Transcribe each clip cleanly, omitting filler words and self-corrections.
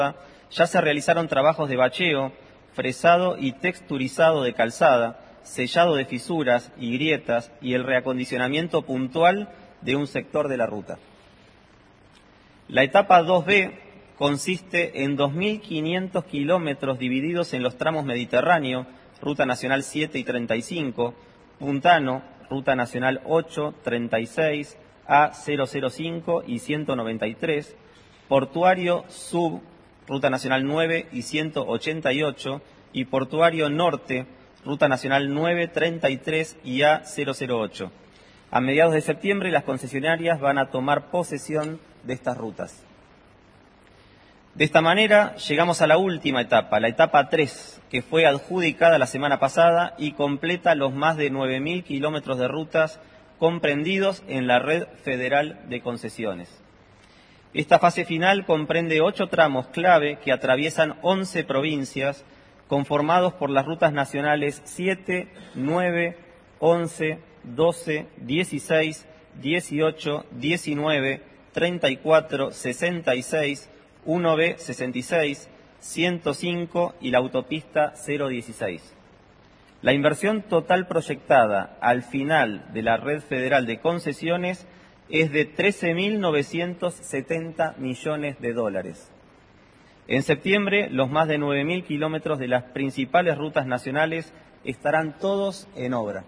ya se realizaron trabajos de bacheo, fresado y texturizado de calzada, sellado de fisuras y grietas y el reacondicionamiento puntual de un sector de la ruta. La etapa 2B consiste en 2.500 kilómetros divididos en los tramos Mediterráneo, Ruta Nacional 7 y 35, Puntano, Ruta Nacional 8, 36, A005 y 193, Portuario Sub, Ruta Nacional 9 y 188, y Portuario Norte, Ruta Nacional 9, 33 y A008. A mediados de septiembre las concesionarias van a tomar posesión de estas rutas. De esta manera llegamos a la última etapa, la etapa 3, que fue adjudicada la semana pasada y completa los más de 9.000 kilómetros de rutas comprendidos en la red federal de concesiones. Esta fase final comprende 8 tramos clave que atraviesan 11 provincias, conformados por las rutas nacionales 7, 9, 11, 12, 16, 18, 19, 34, 66, 1B 66, 105 y la autopista 016. La inversión total proyectada al final de la red federal de concesiones es de 13.970 millones de dólares. En septiembre, los más de 9.000 kilómetros de las principales rutas nacionales estarán todos en obra.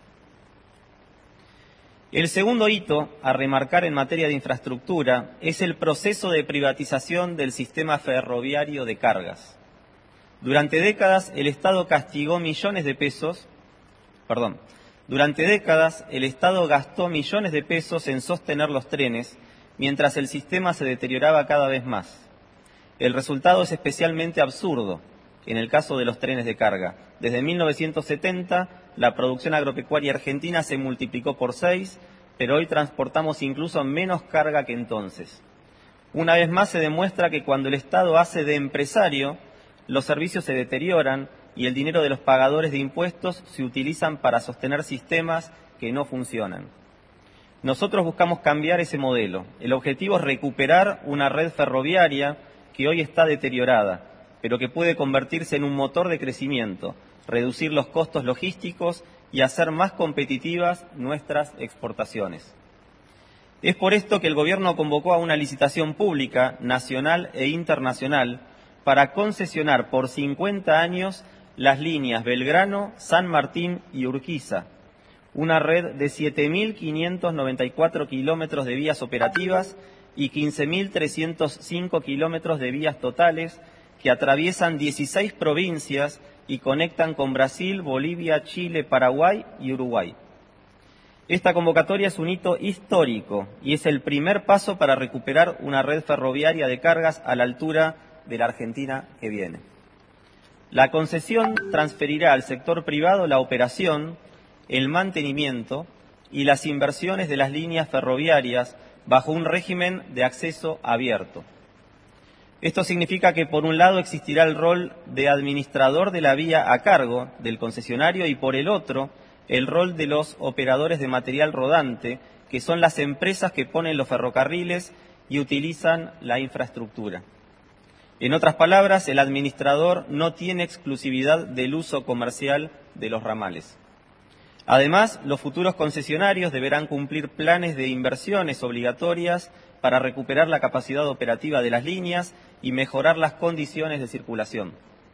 El segundo hito a remarcar en materia de infraestructura es el proceso de privatización del sistema ferroviario de cargas. Durante décadas el Estado gastó millones de pesos en sostener los trenes, mientras el sistema se deterioraba cada vez más. El resultado es especialmente absurdo en el caso de los trenes de carga. Desde 1970, la producción agropecuaria argentina se multiplicó por 6, pero hoy transportamos incluso menos carga que entonces. Una vez más se demuestra que cuando el Estado hace de empresario, los servicios se deterioran y el dinero de los pagadores de impuestos se utilizan para sostener sistemas que no funcionan. Nosotros buscamos cambiar ese modelo. El objetivo es recuperar una red ferroviaria que hoy está deteriorada, pero que puede convertirse en un motor de crecimiento, reducir los costos logísticos y hacer más competitivas nuestras exportaciones. Es por esto que el Gobierno convocó a una licitación pública, nacional e internacional, para concesionar por 50 años las líneas Belgrano, San Martín y Urquiza, una red de 7.594 kilómetros de vías operativas y 15.305 kilómetros de vías totales que atraviesan 16 provincias y conectan con Brasil, Bolivia, Chile, Paraguay y Uruguay. Esta convocatoria es un hito histórico y es el primer paso para recuperar una red ferroviaria de cargas a la altura de la Argentina que viene. La concesión transferirá al sector privado la operación, el mantenimiento y las inversiones de las líneas ferroviarias bajo un régimen de acceso abierto. Esto significa que por un lado existirá el rol de administrador de la vía a cargo del concesionario y por el otro el rol de los operadores de material rodante, que son las empresas que ponen los ferrocarriles y utilizan la infraestructura. En otras palabras, el administrador no tiene exclusividad del uso comercial de los ramales. Además, los futuros concesionarios deberán cumplir planes de inversiones obligatorias para recuperar la capacidad operativa de las líneas y mejorar las condiciones de circulación.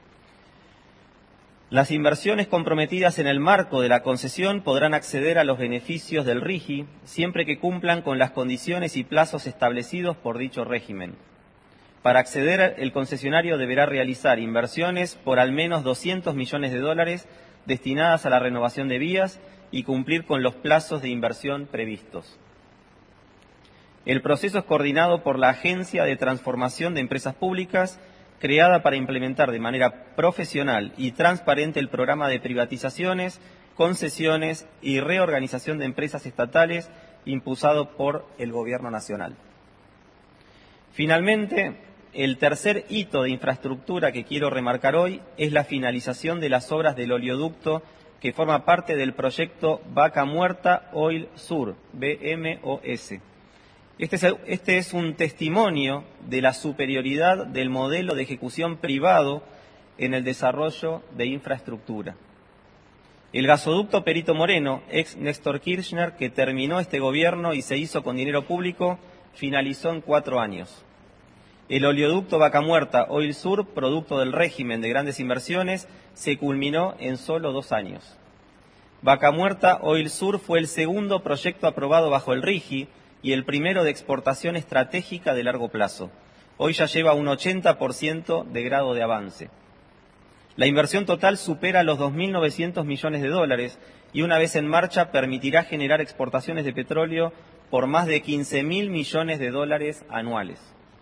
Las inversiones comprometidas en el marco de la concesión podrán acceder a los beneficios del RIGI siempre que cumplan con las condiciones y plazos establecidos por dicho régimen. Para acceder, el concesionario deberá realizar inversiones por al menos 200 millones de dólares destinadas a la renovación de vías y cumplir con los plazos de inversión previstos. El proceso es coordinado por la Agencia de Transformación de Empresas Públicas, creada para implementar de manera profesional y transparente el programa de privatizaciones, concesiones y reorganización de empresas estatales impulsado por el Gobierno Nacional. Finalmente, el tercer hito de infraestructura que quiero remarcar hoy es la finalización de las obras del oleoducto que forma parte del proyecto Vaca Muerta Oil Sur, BMOS. Este es un testimonio de la superioridad del modelo de ejecución privado en el desarrollo de infraestructura. El gasoducto Perito Moreno, ex Néstor Kirchner, que terminó este gobierno y se hizo con dinero público, finalizó en 4 años. El oleoducto Vaca Muerta Oil Sur, producto del régimen de grandes inversiones, se culminó en solo 2 años. Vaca Muerta Oil Sur fue el segundo proyecto aprobado bajo el RIGI y el primero de exportación estratégica de largo plazo. Hoy ya lleva un 80% de grado de avance. La inversión total supera los 2.900 millones de dólares y una vez en marcha permitirá generar exportaciones de petróleo por más de 15.000 millones de dólares anuales.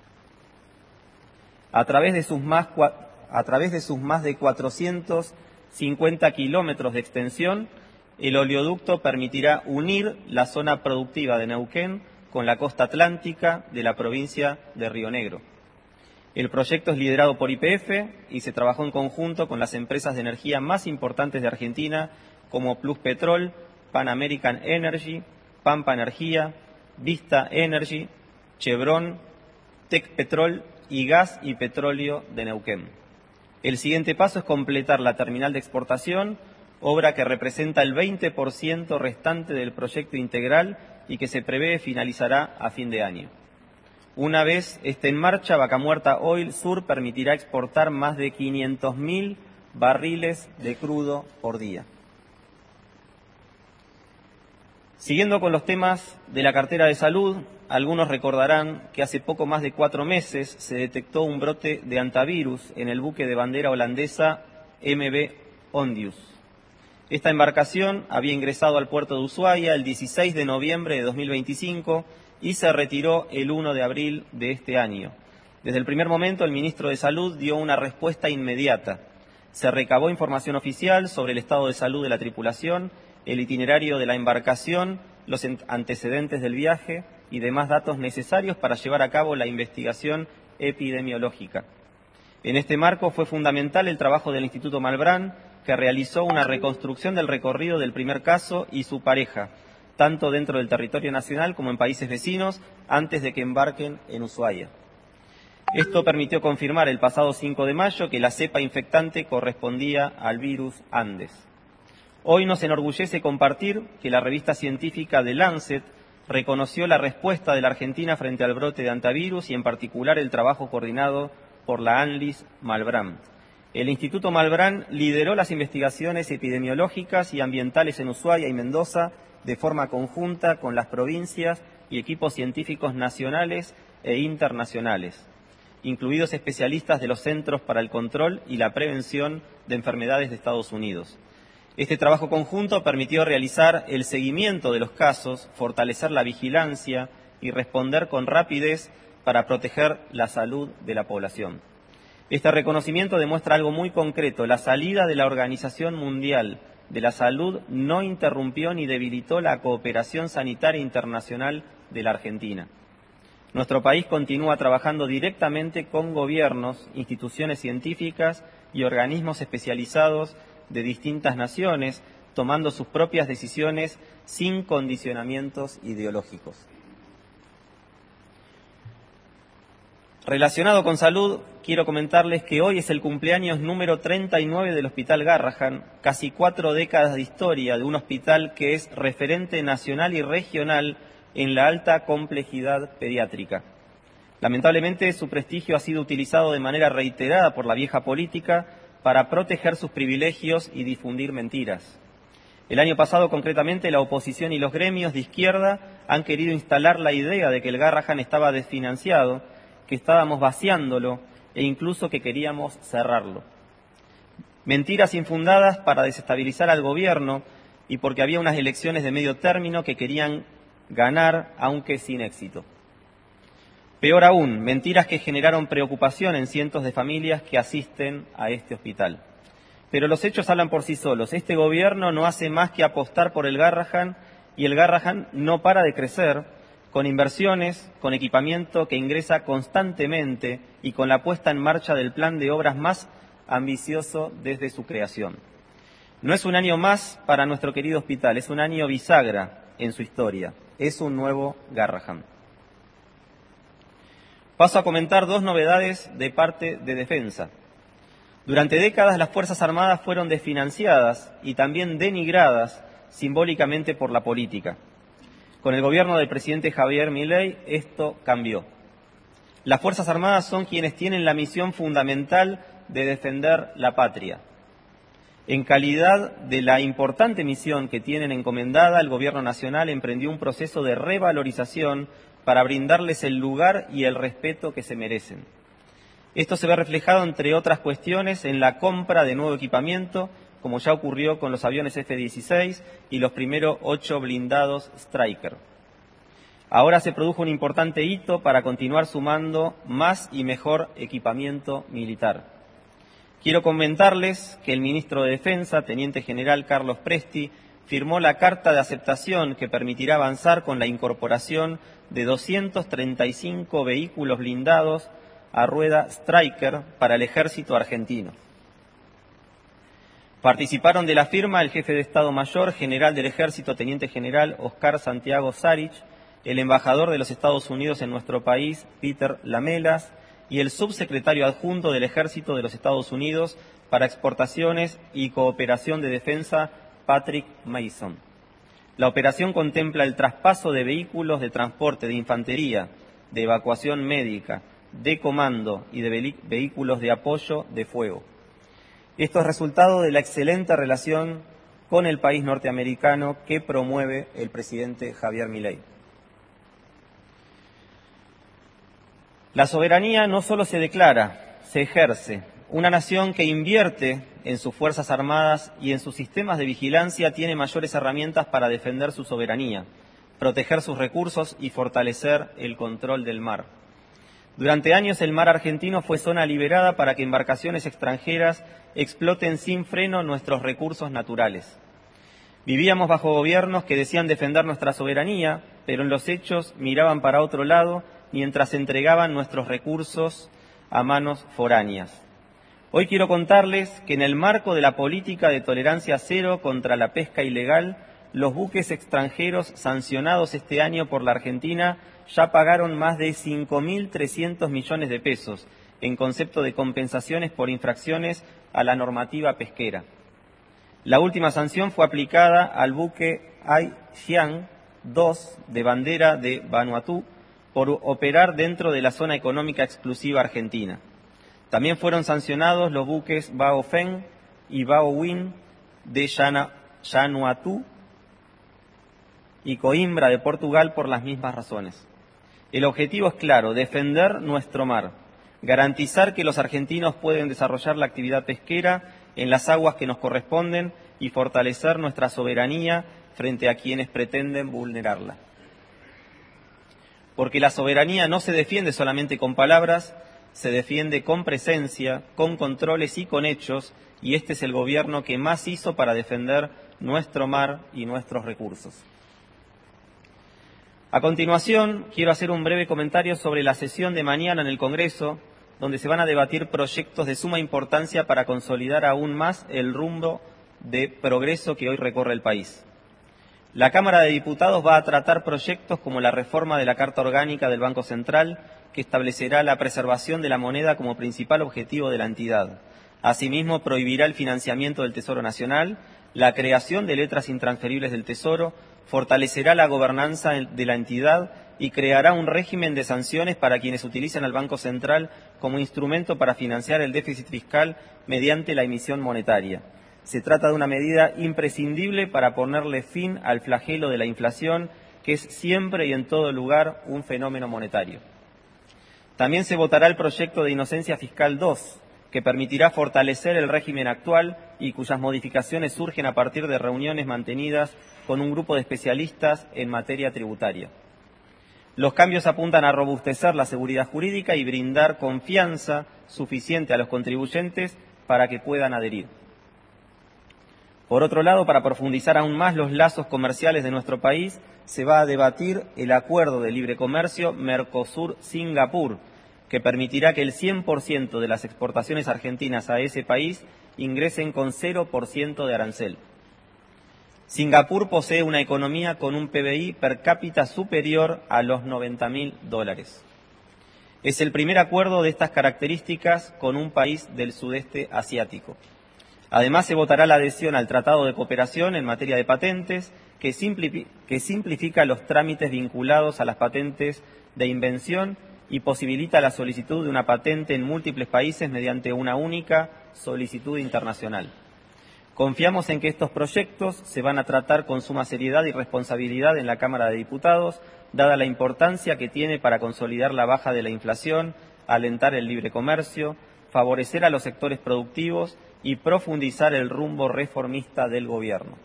A través de sus más de 450 kilómetros de extensión, el oleoducto permitirá unir la zona productiva de Neuquén con la costa atlántica de la provincia de Río Negro. El proyecto es liderado por YPF y se trabajó en conjunto con las empresas de energía más importantes de Argentina como Plus Petrol, Pan American Energy, Pampa Energía, Vista Energy, Chevron, Tec Petrol y Gas y Petróleo de Neuquén. El siguiente paso es completar la terminal de exportación, obra que representa el 20% restante del proyecto integral y que se prevé finalizará a fin de año. Una vez esté en marcha, Vaca Muerta Oil Sur permitirá exportar más de 500.000 barriles de crudo por día. Siguiendo con los temas de la cartera de salud, algunos recordarán que hace poco más de 4 meses se detectó un brote de hantavirus en el buque de bandera holandesa MV Ondius. Esta embarcación había ingresado al puerto de Ushuaia el 16 de noviembre de 2025 y se retiró el 1 de abril de este año. Desde el primer momento, el ministro de Salud dio una respuesta inmediata. Se recabó información oficial sobre el estado de salud de la tripulación, el itinerario de la embarcación, los antecedentes del viaje y demás datos necesarios para llevar a cabo la investigación epidemiológica. En este marco fue fundamental el trabajo del Instituto Malbrán, que realizó una reconstrucción del recorrido del primer caso y su pareja, tanto dentro del territorio nacional como en países vecinos, antes de que embarquen en Ushuaia. Esto permitió confirmar el pasado 5 de mayo que la cepa infectante correspondía al virus Andes. Hoy nos enorgullece compartir que la revista científica The Lancet reconoció la respuesta de la Argentina frente al brote de hantavirus y en particular el trabajo coordinado por la ANLIS Malbrán. El Instituto Malbrán lideró las investigaciones epidemiológicas y ambientales en Ushuaia y Mendoza de forma conjunta con las provincias y equipos científicos nacionales e internacionales, incluidos especialistas de los Centros para el Control y la Prevención de Enfermedades de Estados Unidos. Este trabajo conjunto permitió realizar el seguimiento de los casos, fortalecer la vigilancia y responder con rapidez para proteger la salud de la población. Este reconocimiento demuestra algo muy concreto: la salida de la Organización Mundial de la Salud no interrumpió ni debilitó la cooperación sanitaria internacional de la Argentina. Nuestro país continúa trabajando directamente con gobiernos, instituciones científicas y organismos especializados de distintas naciones, tomando sus propias decisiones sin condicionamientos ideológicos. Relacionado con salud, quiero comentarles que hoy es el cumpleaños número 39 del Hospital Garrahan, casi 4 décadas de historia de un hospital que es referente nacional y regional en la alta complejidad pediátrica. Lamentablemente, su prestigio ha sido utilizado de manera reiterada por la vieja política para proteger sus privilegios y difundir mentiras. El año pasado, concretamente, la oposición y los gremios de izquierda han querido instalar la idea de que el Garrahan estaba desfinanciado, que estábamos vaciándolo e incluso que queríamos cerrarlo. Mentiras infundadas para desestabilizar al gobierno y porque había unas elecciones de medio término que querían ganar, aunque sin éxito. Peor aún, mentiras que generaron preocupación en cientos de familias que asisten a este hospital. Pero los hechos hablan por sí solos. Este gobierno no hace más que apostar por el Garrahan y el Garrahan no para de crecer, con inversiones, con equipamiento que ingresa constantemente y con la puesta en marcha del plan de obras más ambicioso desde su creación. No es un año más para nuestro querido hospital, es un año bisagra en su historia, es un nuevo Garrahan. Paso a comentar dos novedades de parte de Defensa. Durante décadas las Fuerzas Armadas fueron desfinanciadas y también denigradas simbólicamente por la política. Con el gobierno del presidente Javier Milei esto cambió. Las Fuerzas Armadas son quienes tienen la misión fundamental de defender la patria. En calidad de la importante misión que tienen encomendada, el Gobierno Nacional emprendió un proceso de revalorización para brindarles el lugar y el respeto que se merecen. Esto se ve reflejado, entre otras cuestiones, en la compra de nuevo equipamiento, como ya ocurrió con los aviones F-16 y los primeros 8 blindados Stryker. Ahora se produjo un importante hito para continuar sumando más y mejor equipamiento militar. Quiero comentarles que el ministro de Defensa, Teniente General Carlos Presti, firmó la carta de aceptación que permitirá avanzar con la incorporación de 235 vehículos blindados a rueda Stryker para el ejército argentino. Participaron de la firma el jefe de Estado Mayor General del Ejército, Teniente General Oscar Santiago Sarich, el embajador de los Estados Unidos en nuestro país, Peter Lamelas, y el subsecretario adjunto del Ejército de los Estados Unidos para Exportaciones y Cooperación de Defensa, Patrick Mason. La operación contempla el traspaso de vehículos de transporte de infantería, de evacuación médica, de comando y de vehículos de apoyo de fuego. Esto es resultado de la excelente relación con el país norteamericano que promueve el presidente Javier Milei. La soberanía no solo se declara, se ejerce. Una nación que invierte en sus Fuerzas Armadas y en sus sistemas de vigilancia tiene mayores herramientas para defender su soberanía, proteger sus recursos y fortalecer el control del mar. Durante años el mar argentino fue zona liberada para que embarcaciones extranjeras exploten sin freno nuestros recursos naturales. Vivíamos bajo gobiernos que decían defender nuestra soberanía, pero en los hechos miraban para otro lado mientras entregaban nuestros recursos a manos foráneas. Hoy quiero contarles que en el marco de la política de tolerancia cero contra la pesca ilegal, los buques extranjeros sancionados este año por la Argentina ya pagaron más de 5.300 millones de pesos en concepto de compensaciones por infracciones a la normativa pesquera. La última sanción fue aplicada al buque Ai Xiang 2 de bandera de Vanuatu por operar dentro de la zona económica exclusiva argentina. También fueron sancionados los buques Bao Feng y Bao Win de Vanuatu y Coimbra de Portugal por las mismas razones. El objetivo es claro, defender nuestro mar, garantizar que los argentinos pueden desarrollar la actividad pesquera en las aguas que nos corresponden y fortalecer nuestra soberanía frente a quienes pretenden vulnerarla. Porque la soberanía no se defiende solamente con palabras, se defiende con presencia, con controles y con hechos, y este es el gobierno que más hizo para defender nuestro mar y nuestros recursos. A continuación, quiero hacer un breve comentario sobre la sesión de mañana en el Congreso, donde se van a debatir proyectos de suma importancia para consolidar aún más el rumbo de progreso que hoy recorre el país. La Cámara de Diputados va a tratar proyectos como la reforma de la Carta Orgánica del Banco Central, que establecerá la preservación de la moneda como principal objetivo de la entidad. Asimismo, prohibirá el financiamiento del Tesoro Nacional, la creación de letras intransferibles del Tesoro, fortalecerá la gobernanza de la entidad y creará un régimen de sanciones para quienes utilicen al Banco Central como instrumento para financiar el déficit fiscal mediante la emisión monetaria. Se trata de una medida imprescindible para ponerle fin al flagelo de la inflación, que es siempre y en todo lugar un fenómeno monetario. También se votará el proyecto de Inocencia Fiscal 2, que permitirá fortalecer el régimen actual y cuyas modificaciones surgen a partir de reuniones mantenidas con un grupo de especialistas en materia tributaria. Los cambios apuntan a robustecer la seguridad jurídica y brindar confianza suficiente a los contribuyentes para que puedan adherir. Por otro lado, para profundizar aún más los lazos comerciales de nuestro país, se va a debatir el acuerdo de libre comercio Mercosur-Singapur, que permitirá que el 100% de las exportaciones argentinas a ese país ingresen con 0% de arancel. Singapur posee una economía con un PBI per cápita superior a los $90.000. Es el primer acuerdo de estas características con un país del sudeste asiático. Además, se votará la adhesión al Tratado de Cooperación en materia de patentes, que simplifica los trámites vinculados a las patentes de invención y posibilita la solicitud de una patente en múltiples países mediante una única solicitud internacional. Confiamos en que estos proyectos se van a tratar con suma seriedad y responsabilidad en la Cámara de Diputados, dada la importancia que tiene para consolidar la baja de la inflación, alentar el libre comercio, favorecer a los sectores productivos y profundizar el rumbo reformista del Gobierno.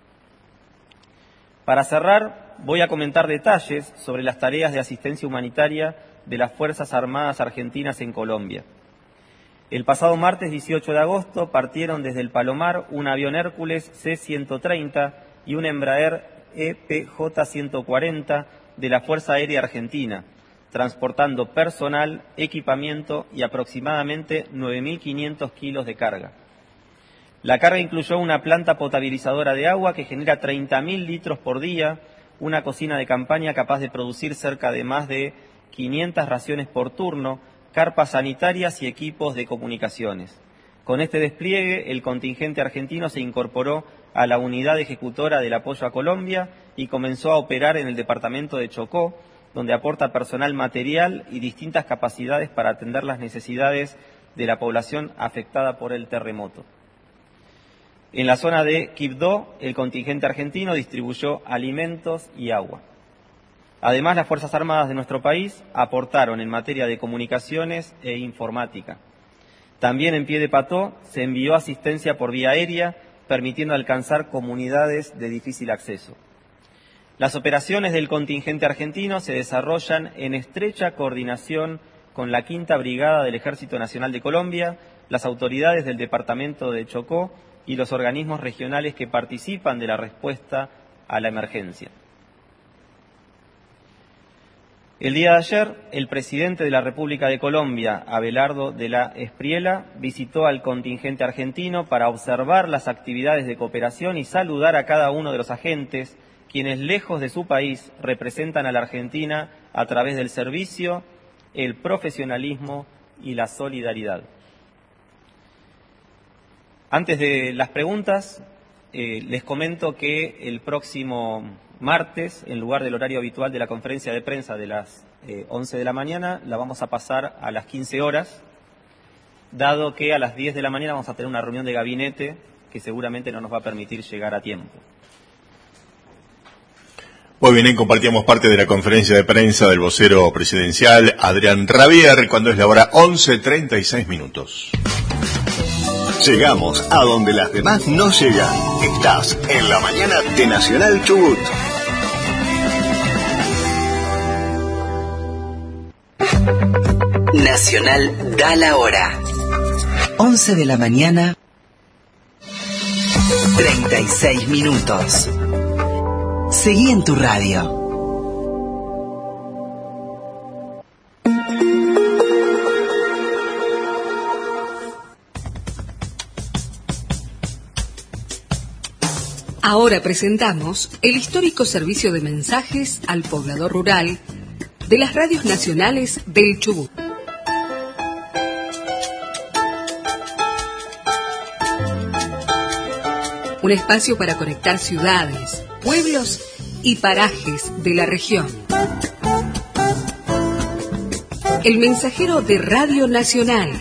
Para cerrar, voy a comentar detalles sobre las tareas de asistencia humanitaria de las Fuerzas Armadas Argentinas en Colombia. El pasado martes 18 de agosto partieron desde el Palomar un avión Hércules C-130 y un Embraer EPJ-140 de la Fuerza Aérea Argentina, transportando personal, equipamiento y aproximadamente 9.500 kilos de carga. La carga incluyó una planta potabilizadora de agua que genera 30.000 litros por día, una cocina de campaña capaz de producir cerca de más de 500 raciones por turno, carpas sanitarias y equipos de comunicaciones. Con este despliegue, el contingente argentino se incorporó a la unidad ejecutora del apoyo a Colombia y comenzó a operar en el departamento de Chocó, donde aporta personal material y distintas capacidades para atender las necesidades de la población afectada por el terremoto. En la zona de Quibdó, el contingente argentino distribuyó alimentos y agua. Además, las Fuerzas Armadas de nuestro país aportaron en materia de comunicaciones e informática. También en Piedepató se envió asistencia por vía aérea, permitiendo alcanzar comunidades de difícil acceso. Las operaciones del contingente argentino se desarrollan en estrecha coordinación con la 5ª Brigada del Ejército Nacional de Colombia, las autoridades del departamento de Chocó y los organismos regionales que participan de la respuesta a la emergencia. El día de ayer, el presidente de la República de Colombia, Abelardo de la Espriella, visitó al contingente argentino para observar las actividades de cooperación y saludar a cada uno de los agentes, quienes lejos de su país representan a la Argentina a través del servicio, el profesionalismo y la solidaridad. Antes de las preguntas, les comento que el próximo martes, en lugar del horario habitual de la conferencia de prensa de las 11 de la mañana, la vamos a pasar a las 15 horas, dado que a las 10 de la mañana vamos a tener una reunión de gabinete que seguramente no nos va a permitir llegar a tiempo. Muy bien, compartíamos parte de la conferencia de prensa del vocero presidencial, Adrián Rabier, cuando es la hora 11:36. Llegamos a donde las demás no llegan. Estás en la mañana de Nacional Chubut. Nacional da la hora. 11 de la mañana, 36 minutos. Seguí en tu radio. Ahora presentamos el histórico servicio de mensajes al poblador rural de las radios nacionales del Chubut. Un espacio para conectar ciudades, pueblos y parajes de la región. El mensajero de Radio Nacional.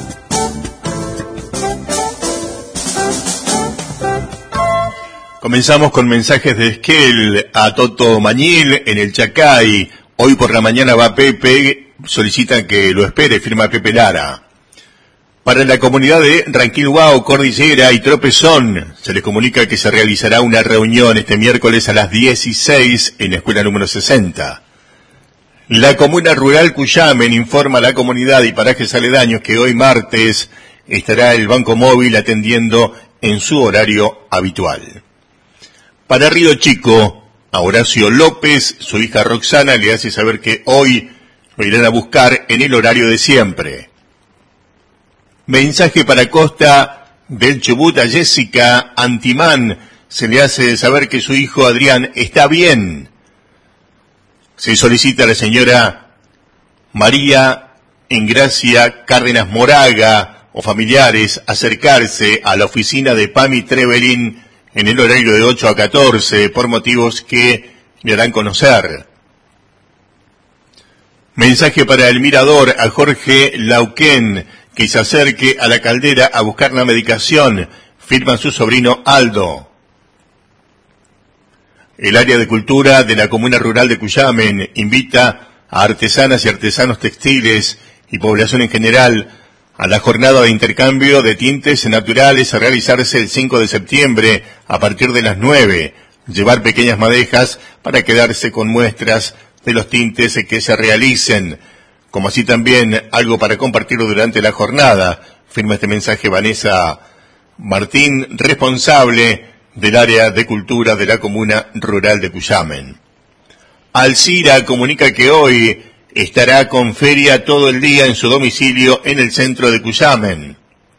Comenzamos con mensajes de Esquel a Toto Mañil en el Chacay. Hoy por la mañana va Pepe, solicitan que lo espere, firma Pepe Lara. Para la comunidad de Ranquilhuao, Cordillera y Tropezón, se les comunica que se realizará una reunión este miércoles a las 16 en la escuela número 60. La comuna rural Cuyamen informa a la comunidad y parajes aledaños que hoy martes estará el Banco Móvil atendiendo en su horario habitual. Para Río Chico, a Horacio López, su hija Roxana le hace saber que hoy lo irán a buscar en el horario de siempre. Mensaje para Costa del Chubut a Jessica Antimán, se le hace saber que su hijo Adrián está bien. Se solicita a la señora María en Gracia, Cárdenas Moraga o familiares acercarse a la oficina de Pami Trevelin en el horario de 8 a 14 por motivos que le harán conocer. Mensaje para el mirador a Jorge Lauquén, que se acerque a la caldera a buscar la medicación, firma su sobrino Aldo. El área de cultura de la comuna rural de Cuyamen invita a artesanas y artesanos textiles y población en general a la jornada de intercambio de tintes naturales a realizarse el 5 de septiembre a partir de las 9. Llevar pequeñas madejas para quedarse con muestras de los tintes que se realicen, como así también algo para compartir durante la jornada. Firma este mensaje Vanessa Martín, responsable del área de cultura de la comuna rural de Cuyamen. Alcira comunica que hoy estará con feria todo el día en su domicilio en el centro de Cuyamen.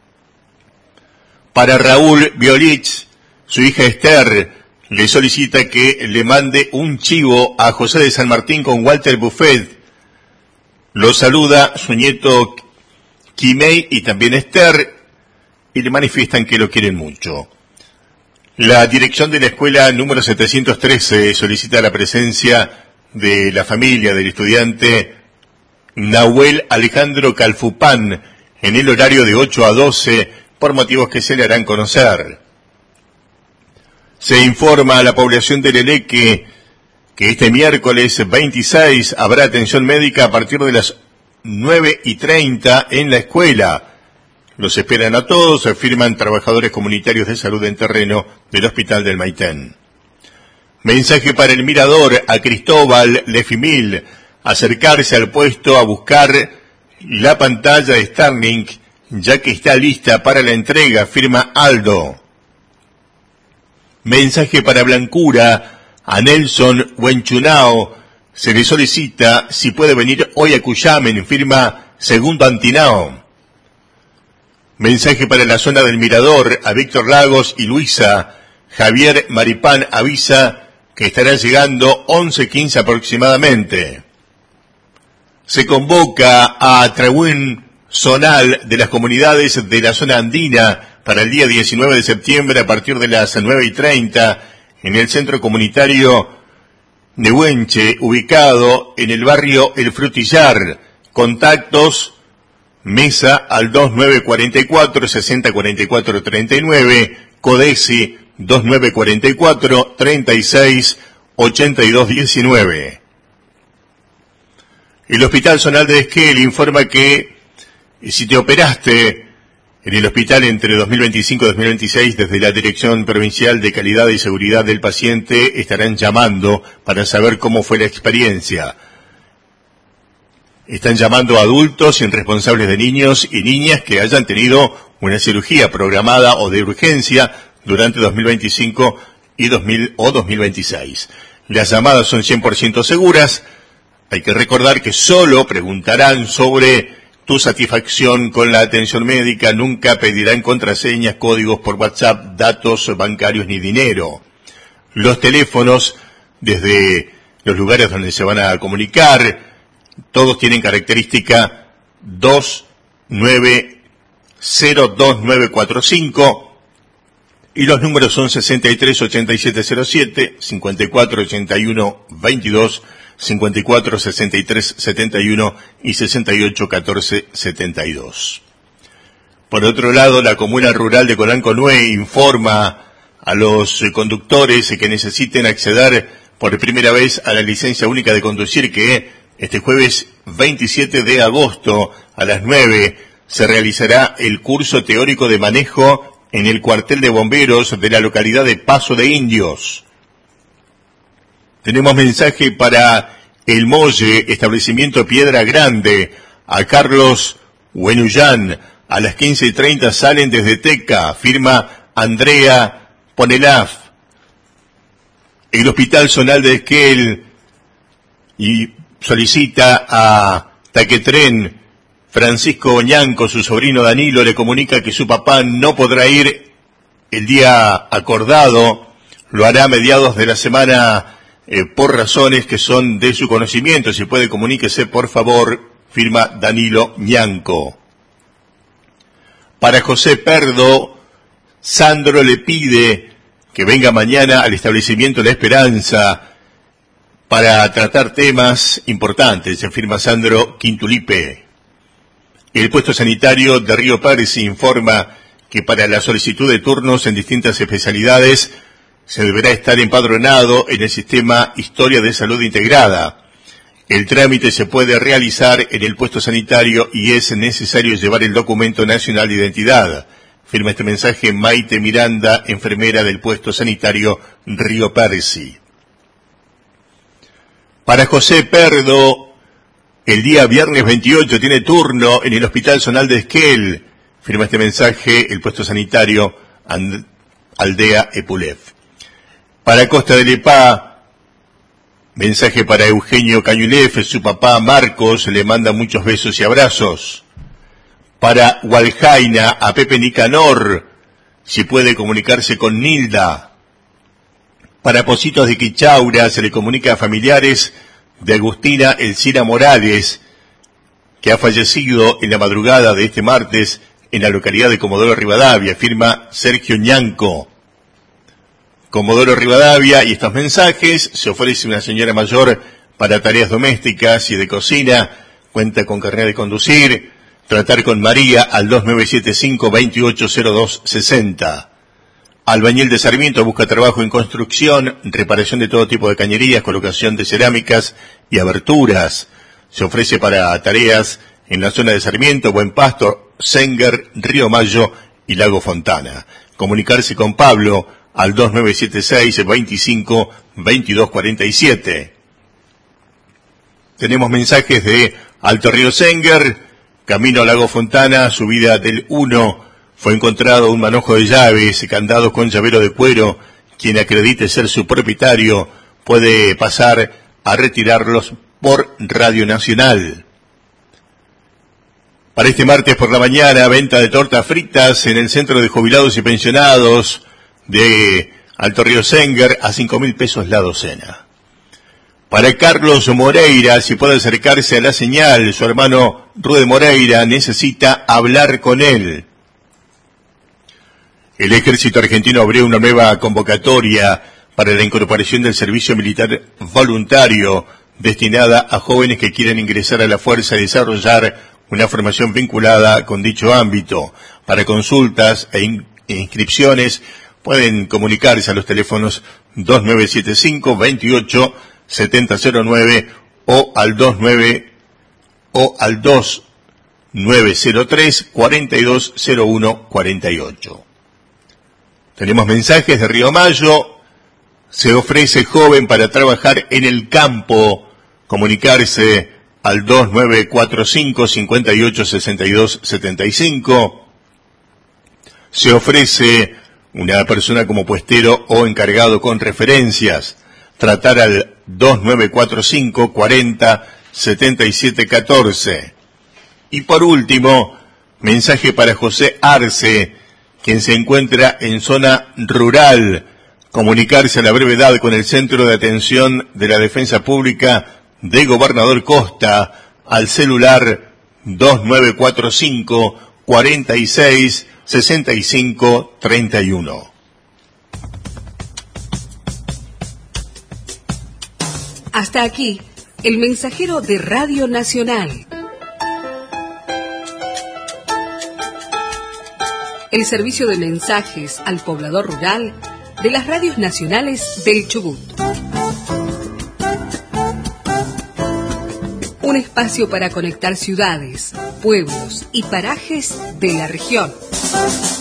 Para Raúl Violich, su hija Esther le solicita que le mande un chivo a José de San Martín con Walter Buffet. Lo saluda su nieto Quimei y también Esther, y le manifiestan que lo quieren mucho. La dirección de la escuela número 713 solicita la presencia de la familia del estudiante Nahuel Alejandro Calfupán en el horario de 8 a 12 por motivos que se le harán conocer. Se informa a la población de Leleque que este miércoles 26 habrá atención médica a partir de las 9:30 en la escuela. Los esperan a todos, afirman trabajadores comunitarios de salud en terreno del Hospital del Maitén. Mensaje para el mirador a Cristóbal Lefimil, acercarse al puesto a buscar la pantalla de Starlink, ya que está lista para la entrega, firma Aldo. Mensaje para Blancura a Nelson Huenchunao, se le solicita si puede venir hoy a Cuyamen, firma Segundo Antinao. Mensaje para la zona del mirador a Víctor Lagos y Luisa. Javier Maripán avisa que estará llegando 11:15 aproximadamente. Se convoca a Trahuín zonal de las comunidades de la zona andina para el día 19 de septiembre a partir de las 9:30 en el centro comunitario Nehuenche, ubicado en el barrio El Frutillar. Contactos, mesa al 2944 6044 39, Codesi 2944 36 82 19. El Hospital Zonal de Esquel informa que si te operaste en el hospital entre 2025 y 2026, desde la Dirección Provincial de Calidad y Seguridad del Paciente estarán llamando para saber cómo fue la experiencia. Están llamando a adultos y responsables de niños y niñas que hayan tenido una cirugía programada o de urgencia durante 2025 y 2026. Las llamadas son 100% seguras. Hay que recordar que solo preguntarán sobre tu satisfacción con la atención médica, nunca pedirán contraseñas, códigos por WhatsApp, datos bancarios ni dinero. Los teléfonos, desde los lugares donde se van a comunicar, todos tienen característica 2902945 y los números son 638707, 548122, 546371 y 681472. Por otro lado, la comuna rural de Colanconué informa a los conductores que necesiten acceder por primera vez a la licencia única de conducir que este jueves 27 de agosto a las 9 se realizará el curso teórico de manejo en el cuartel de bomberos de la localidad de Paso de Indios. Tenemos mensaje para El Molle, establecimiento Piedra Grande, a Carlos Huenullán. A las 15:30 salen desde Teca, firma Andrea Ponelaf. El Hospital Zonal de Esquel y solicita a Taquetren. Francisco Oñanco, su sobrino Danilo, le comunica que su papá no podrá ir el día acordado, lo hará a mediados de la semana por razones que son de su conocimiento. Si puede, comuníquese, por favor, firma Danilo Ñanco. Para José Perdo, Sandro le pide que venga mañana al establecimiento La Esperanza para tratar temas importantes, se firma Sandro Quintulipe. El puesto sanitario de Río Pérez informa que para la solicitud de turnos en distintas especialidades se deberá estar empadronado en el sistema Historia de Salud Integrada. El trámite se puede realizar en el puesto sanitario y es necesario llevar el documento nacional de identidad. Firma este mensaje Maite Miranda, enfermera del puesto sanitario Río Percy. Para José Perdo, el día viernes 28 tiene turno en el Hospital Zonal de Esquel. Firma este mensaje el puesto sanitario Aldea Epulef. Para Costa del Epá, mensaje para Eugenio Cañulef, su papá Marcos le manda muchos besos y abrazos. Para Hualjaina, a Pepe Nicanor, si puede comunicarse con Nilda. Para Positos de Quichaura se le comunica a familiares de Agustina Elcira Morales, que ha fallecido en la madrugada de este martes en la localidad de Comodoro Rivadavia, firma Sergio Ñanco. Comodoro Rivadavia, y estos mensajes: se ofrece una señora mayor para tareas domésticas y de cocina, cuenta con carnet de conducir, tratar con María al 2975-280260. Albañil de Sarmiento busca trabajo en construcción, reparación de todo tipo de cañerías, colocación de cerámicas y aberturas. Se ofrece para tareas en la zona de Sarmiento, Buen Pasto, Senger, Río Mayo y Lago Fontana. Comunicarse con Pablo al 2976-25-2247. Tenemos mensajes de Alto Río Senger, camino a Lago Fontana, subida del 1. Fue encontrado un manojo de llaves, candados con llavero de cuero. Quien acredite ser su propietario puede pasar a retirarlos por Radio Nacional. Para este martes por la mañana, venta de tortas fritas en el Centro de Jubilados y Pensionados de Alto Río Senger a 5.000 pesos la docena. Para Carlos Moreira, si puede acercarse a la señal, su hermano Rude Moreira necesita hablar con él. El Ejército Argentino abrió una nueva convocatoria para la incorporación del servicio militar voluntario destinada a jóvenes que quieren ingresar a la fuerza y desarrollar una formación vinculada con dicho ámbito. Para consultas e inscripciones pueden comunicarse a los teléfonos 2975-28-7009 o al 2903-420148. Tenemos mensajes de Río Mayo. Se ofrece joven para trabajar en el campo. Comunicarse al 2945-586275. Se ofrece una persona como puestero o encargado con referencias. Tratar al 2945-407714. Y por último, mensaje para José Arce, quien se encuentra en zona rural. Comunicarse a la brevedad con el Centro de Atención de la Defensa Pública de Gobernador Costa al celular 2945-466531. Hasta aquí, el mensajero de Radio Nacional. El servicio de mensajes al poblador rural de las radios nacionales del Chubut. Un espacio para conectar ciudades, pueblos y parajes de la región.